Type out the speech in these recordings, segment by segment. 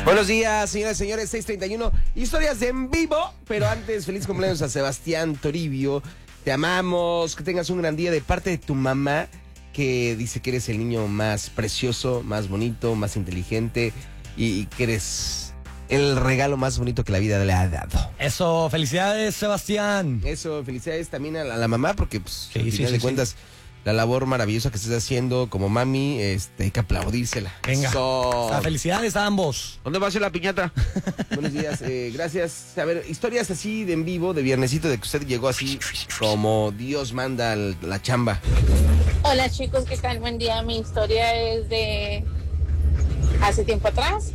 Buenos días, señoras y señores, 6:31, historias de en vivo, pero antes, feliz cumpleaños a Sebastián Toribio, te amamos, que tengas un gran día de parte de tu mamá, que dice que eres el niño más precioso, más bonito, más inteligente y que eres el regalo más bonito que la vida le ha dado. Eso, felicidades, Sebastián. Eso, felicidades también a la mamá, porque pues, Sí, al final de cuentas, la labor maravillosa que estás haciendo como mami, hay que aplaudírsela. Venga. Eso. Felicidades a ambos. ¿Dónde va a ser la piñata? Buenos días, gracias. A ver, historias así de en vivo, de viernesito, de que usted llegó así como Dios manda la chamba. Hola chicos, ¿qué tal? Buen día. Mi historia es de hace tiempo atrás.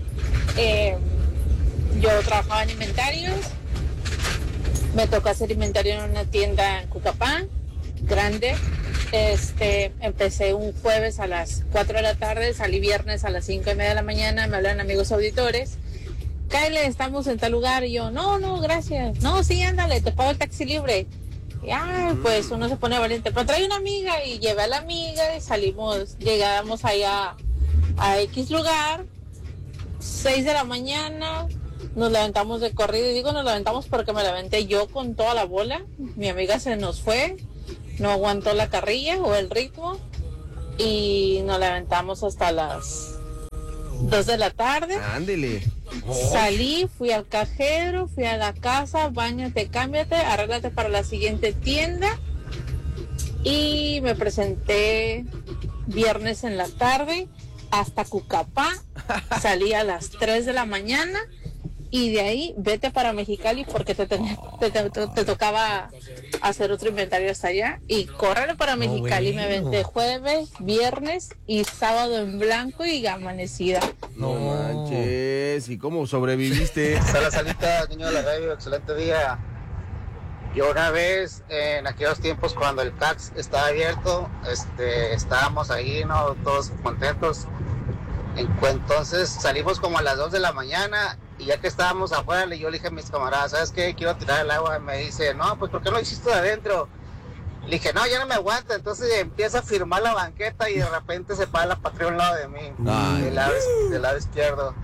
Yo trabajaba en inventarios. Me tocó hacer inventario en una tienda en Cucapá, grande. Empecé un jueves a las 4 de la tarde, salí viernes a las 5:30 de la mañana, me hablan amigos auditores. Kyle, estamos en tal lugar. Y yo, no, gracias. No, sí, ándale, te pago el taxi libre. Y pues uno se pone valiente. Pero trae una amiga y llevé a la amiga y salimos, llegamos allá a X lugar, 6 de la mañana, nos levantamos de corrido. Y digo nos levantamos porque me levanté yo con toda la bola. Mi amiga se nos fue, no aguantó la carrilla o el ritmo y nos levantamos hasta las 2 de la tarde. Ándele. Salí, fui al cajero, fui a la casa, báñate, cámbiate, arréglate para la siguiente tienda y me presenté viernes en la tarde hasta Cucapá. Salí a las 3 de la mañana y de ahí vete para Mexicali porque te tocaba hacer otro inventario hasta allá y córrele para Mexicali. Bueno. Me aventé jueves, viernes y sábado en blanco y amanecida. No manches, ¿y cómo sobreviviste? Hola, Salita, niño de la radio, excelente día. Yo una vez, en aquellos tiempos cuando el CAX estaba abierto, estábamos ahí, ¿no? Todos contentos. Entonces salimos como a las 2 de la mañana y ya que estábamos afuera, yo le dije a mis camaradas, ¿sabes qué? Quiero tirar el agua. Y me dice, no, pues ¿por qué no lo hiciste de adentro? Le dije, no, ya no me aguanta. Entonces empieza a firmar la banqueta y de repente se para la patrulla a un lado de mí, del lado izquierdo.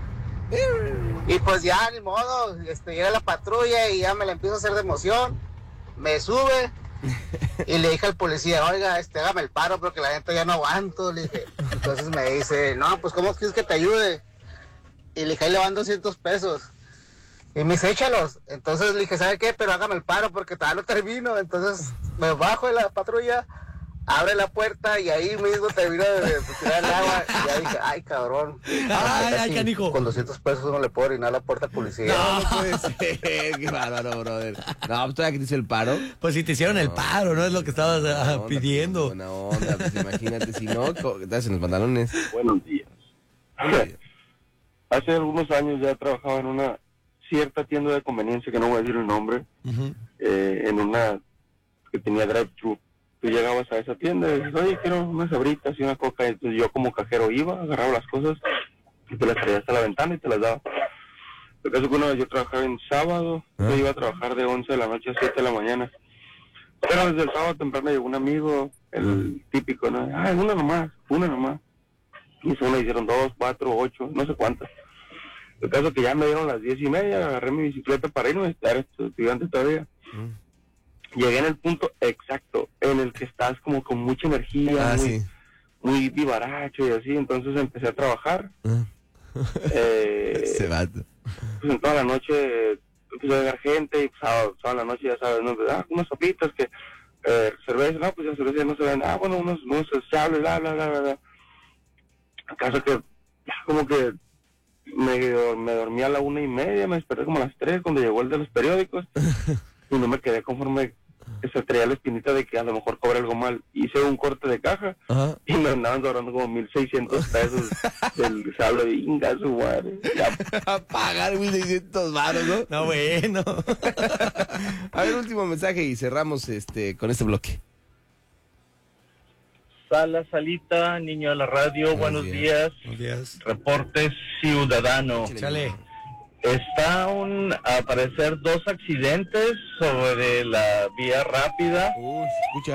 Y pues ya, ni modo, llega la patrulla y ya me la empiezo a hacer de emoción. Me sube y le dije al policía, oiga, hágame el paro porque la gente ya no aguanto. Le dije. Entonces me dice, no, pues ¿cómo quieres que te ayude? Y le dije, ahí le van 200 pesos. Y me dice, échalos. Entonces le dije, ¿sabe qué? Pero hágame el paro porque todavía no termino. Entonces me bajo de la patrulla, abre la puerta y ahí mismo termino de tirar el agua. Y ya dije, ay, cabrón. Ay, canijo. Con 200 pesos uno le puede orinar la puerta al policía. No puede ser, qué bárbaro, brother. No, pues todavía que te hizo el paro. Pues si te hicieron el paro, ¿no? Es lo que estabas Onda, pidiendo. Buena onda, pues imagínate, si no, estás en los pantalones. Buenos días. Hace algunos años ya trabajaba en una cierta tienda de conveniencia, que no voy a decir el nombre, en una que tenía drive-thru. Tú llegabas a esa tienda y dices, oye, quiero unas sabritas y una coca. Entonces yo como cajero iba, agarraba las cosas y te las traía hasta la ventana y te las daba. Lo que es que una vez yo trabajaba en sábado, yo iba a trabajar de 11 de la noche a 7 de la mañana. Pero desde el sábado temprano llegó un amigo, el típico, ¿no? Una nomás. Y eso me hicieron 2, 4, 8, no sé cuántas. El caso que ya me dieron las 10:30, agarré mi bicicleta para irme, era estudiante todavía. Llegué en el punto exacto, en el que estás como con mucha energía, muy vivaracho y así, entonces empecé a trabajar. Se va. Pues en toda la noche empecé a llegar gente, y sábado en la noche ya sabes, ¿no? Unas sopitas que, cerveza, no, pues ya cerveza no se ven, bueno, unos chables, bla. Acaso que ya como que me dormí a la 1:30, me desperté como a las 3 cuando llegó el de los periódicos y no me quedé conforme que se traía la espinita de que a lo mejor cobré algo mal. Hice un corte de caja y me andaban cobrando como 1,600 pesos del saldo de Inga, su madre. A pagar 1,600 varos, ¿no? No, bueno. A ver, último mensaje y cerramos con este bloque. Salita, niño de la radio, buenos días. Buenos días. Reporte ciudadano. Chale. Está aparecer 2 accidentes sobre la vía rápida. Escucha.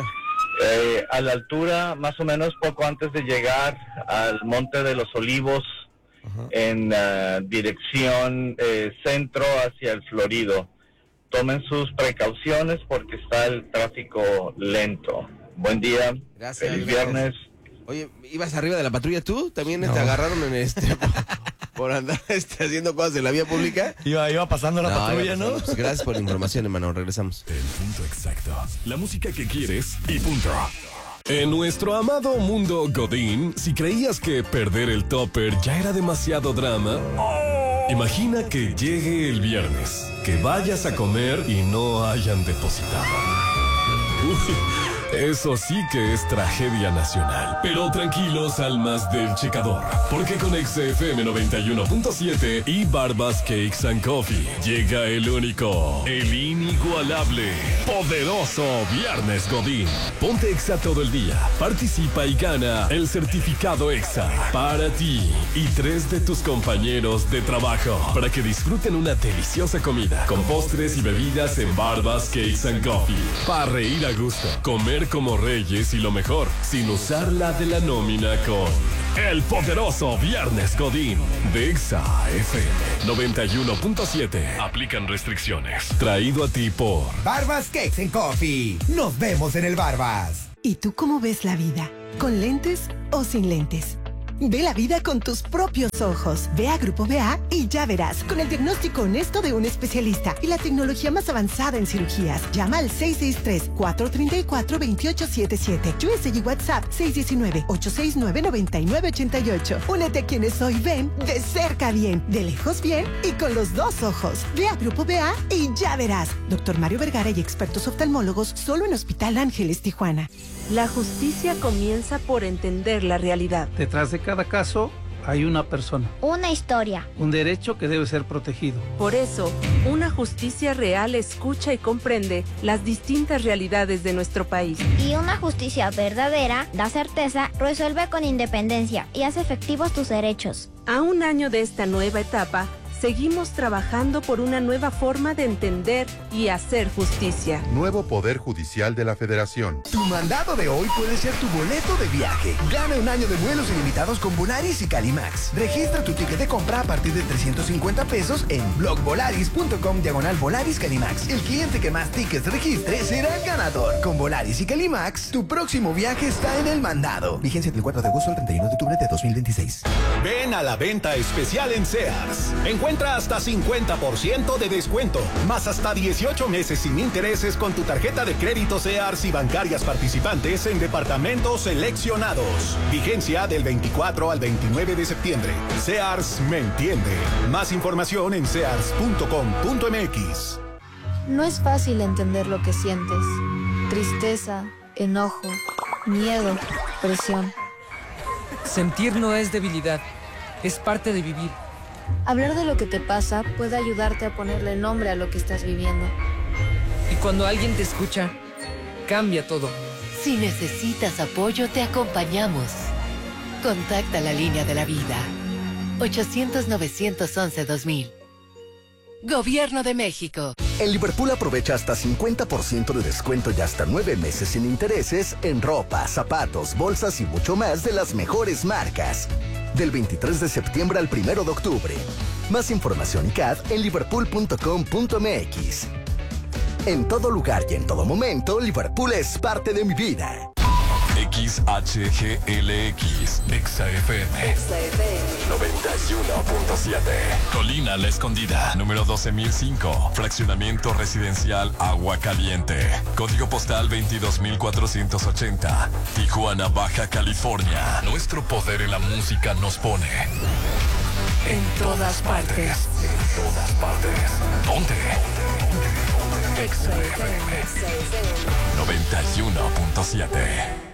A la altura, más o menos poco antes de llegar al Monte de los Olivos, en dirección centro hacia el Florido. Tomen sus precauciones porque está el tráfico lento. Buen día. Gracias. Feliz viernes. Oye, ¿ibas arriba de la patrulla tú? ¿También te agarraron en por andar haciendo cosas en la vía pública? Iba pasando la patrulla, iba ¿no? pasando. Pues gracias por la información, hermano. Regresamos. El punto exacto. La música que quieres y punto. En nuestro amado mundo Godín, si creías que perder el topper ya era demasiado drama, imagina que llegue el viernes, que vayas a comer y no hayan depositado. Uy, eso sí que es tragedia nacional. Pero tranquilos, almas del checador, porque con XFM 91.7 y Barbas Cakes and Coffee llega el único, el inigualable, poderoso Viernes Godín. Ponte Exa todo el día, participa y gana el certificado Exa para ti y 3 de tus compañeros de trabajo, para que disfruten una deliciosa comida con postres y bebidas en Barbas Cakes and Coffee. Para reír a gusto, comer como reyes y lo mejor, sin usar la de la nómina, con el poderoso Viernes Godín de Exa FM 91.7. Aplican restricciones. Traído a ti por Barbas Cakes and Coffee. Nos vemos en el Barbas. ¿Y tú cómo ves la vida? ¿Con lentes o sin lentes? Ve la vida con tus propios ojos. Ve a Grupo BA y ya verás, con el diagnóstico honesto de un especialista y la tecnología más avanzada en cirugías. Llama al 663-434-2877. USG WhatsApp 619-869-9988. Únete a quienes hoy ven de cerca bien, de lejos bien y con los dos ojos. Ve a Grupo BA y ya verás. Doctor Mario Vergara y expertos oftalmólogos solo en Hospital Ángeles, Tijuana. La justicia comienza por entender la realidad. Detrás de cada caso hay una persona. Una historia. Un derecho que debe ser protegido. Por eso, una justicia real escucha y comprende las distintas realidades de nuestro país. Y una justicia verdadera da certeza, resuelve con independencia y hace efectivos tus derechos. A un año de esta nueva etapa, seguimos trabajando por una nueva forma de entender y hacer justicia. Nuevo Poder Judicial de la Federación. Tu mandado de hoy puede ser tu boleto de viaje. Gana un año de vuelos ilimitados con Volaris y Calimax. Registra tu ticket de compra a partir de 350 pesos en blogvolaris.com/Volaris Calimax. El cliente que más tickets registre será el ganador. Con Volaris y Calimax, tu próximo viaje está en el mandado. Vigencia del 4 de agosto al 31 de octubre de 2026. Ven a la venta especial en Sears. Encuentra hasta 50% de descuento, más hasta 18 meses sin intereses con tu tarjeta de crédito Sears y bancarias participantes en departamentos seleccionados. Vigencia del 24 al 29 de septiembre. Sears me entiende. Más información en sears.com.mx. No es fácil entender lo que sientes. Tristeza, enojo, miedo, presión. Sentir no es debilidad, es parte de vivir. Hablar de lo que te pasa puede ayudarte a ponerle nombre a lo que estás viviendo. Y cuando alguien te escucha, cambia todo. Si necesitas apoyo, te acompañamos. Contacta la línea de la vida. 800-911-2000. Gobierno de México. En Liverpool aprovecha hasta 50% de descuento y hasta 9 meses sin intereses en ropa, zapatos, bolsas y mucho más de las mejores marcas. Del 23 de septiembre al 1 de octubre. Más información y CAD en liverpool.com.mx. En todo lugar y en todo momento, Liverpool es parte de mi vida. XHGLX, Exa FM 91.7. Colina La Escondida, número 12005. Fraccionamiento residencial Agua Caliente. Código postal 22480. Tijuana, Baja California. Nuestro poder en la música nos pone en todas partes. En todas partes. ¿Dónde? Exa FM 91.7.